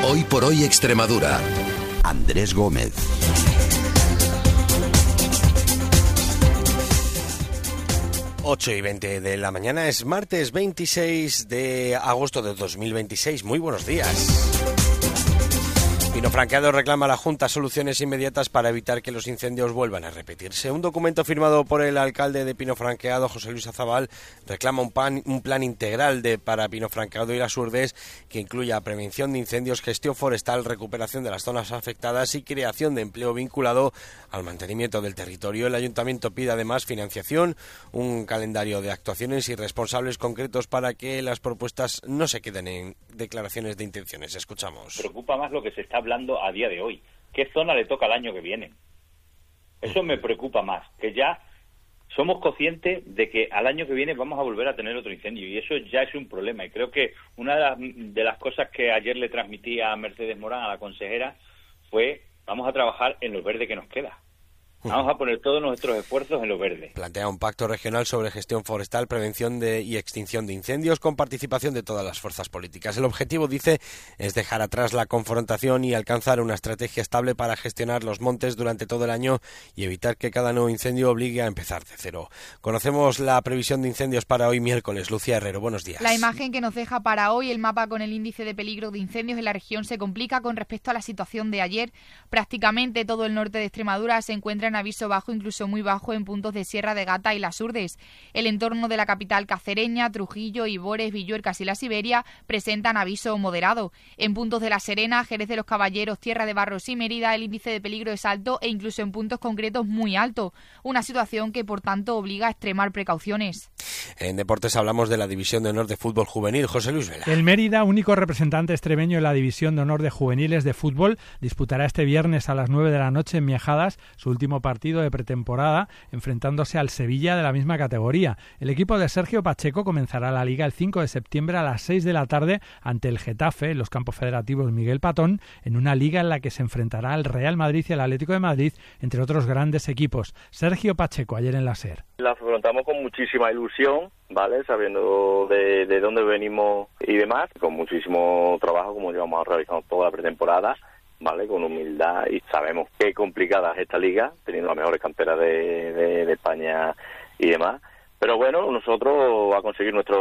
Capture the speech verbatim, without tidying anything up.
Hoy por hoy Extremadura. Andrés Gómez. ocho y veinte de la mañana, es martes veintiséis de agosto de dos mil veintiséis. Muy buenos días. Pino Franqueado reclama a la Junta soluciones inmediatas para evitar que los incendios vuelvan a repetirse. Un documento firmado por el alcalde de Pino Franqueado, José Luis Azabal, reclama un, pan, un plan integral de, para Pino Franqueado y las Urdes que incluya prevención de incendios, gestión forestal, recuperación de las zonas afectadas y creación de empleo vinculado al mantenimiento del territorio. El ayuntamiento pide además financiación, un calendario de actuaciones y responsables concretos para que las propuestas no se queden en declaraciones de intenciones. Escuchamos. Preocupa más lo que se está hablando a día de hoy. ¿Qué zona le toca el año que viene? Eso me preocupa más, que ya somos conscientes de que al año que viene vamos a volver a tener otro incendio y eso ya es un problema. Y creo que una de las, de las cosas que ayer le transmití a Mercedes Morán, a la consejera, fue vamos a trabajar en lo verde que nos queda. Vamos a poner todos nuestros esfuerzos en lo verde. Plantea un pacto regional sobre gestión forestal, prevención de, y extinción de incendios con participación de todas las fuerzas políticas. El objetivo, dice, es dejar atrás la confrontación y alcanzar una estrategia estable para gestionar los montes durante todo el año y evitar que cada nuevo incendio obligue a empezar de cero. Conocemos la previsión de incendios para hoy miércoles. Lucía Herrero, buenos días. La imagen que nos deja para hoy el mapa con el índice de peligro de incendios en la región se complica con respecto a la situación de ayer. Prácticamente todo el norte de Extremadura se encuentra en aviso bajo, incluso muy bajo en puntos de Sierra de Gata y las Urdes. El entorno de la capital cacereña, Trujillo, Ibores, Villuercas y la Siberia presentan aviso moderado. En puntos de La Serena, Jerez de los Caballeros, Tierra de Barros y Mérida el índice de peligro es alto e incluso en puntos concretos muy alto. Una situación que por tanto obliga a extremar precauciones. En deportes hablamos de la División de Honor de Fútbol Juvenil. José Luis Vela. El Mérida, único representante extremeño en la División de Honor de Juveniles de Fútbol, disputará este viernes a las nueve de la noche en Miajadas su último partido de pretemporada, enfrentándose al Sevilla de la misma categoría. El equipo de Sergio Pacheco comenzará la Liga el cinco de septiembre a las seis de la tarde ante el Getafe, en los campos federativos Miguel Patón, en una liga en la que se enfrentará al Real Madrid y al Atlético de Madrid, entre otros grandes equipos. Sergio Pacheco, ayer en la SER. La afrontamos con muchísima ilusión, ¿vale? Sabiendo de, de dónde venimos y demás, con muchísimo trabajo, como llevamos realizando toda la pretemporada, ¿vale? Con humildad, y sabemos qué complicada es esta liga, teniendo las mejores canteras de, de, de España y demás. Pero bueno, nosotros a conseguir nuestro